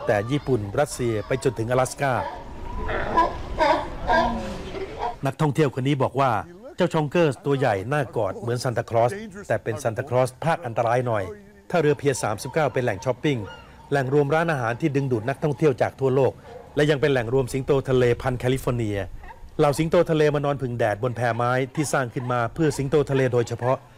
แต่ญี่ปุ่นรัสเซียไปจนถึง阿拉斯ก้านักท่องเที่ยวคนนี้บอกว่าเจ้าชองเกอร์สตัวใหญ่น่ากอดเหมือนซานตาคลอสแต่เป็นซานตาคลอสภาคอันตรายหน่อยถ้าเรือเพียร์ 39 เป็นแหล่งช้อปปิ้งแหล่งรวมร้านอาหารที่ดึงดูดนักท่องเที่ยวจากทั่วโลกและยังเป็นแหล่งรวมสิงโตทะเลพันธุ์แคลิฟอร์เนียเหล่าสิงโตทะเลมานอนผึ่งแดดบนแพไม้ที่สร้างขึ้นมาเพื่อสิงโตทะเลโดยเฉพาะ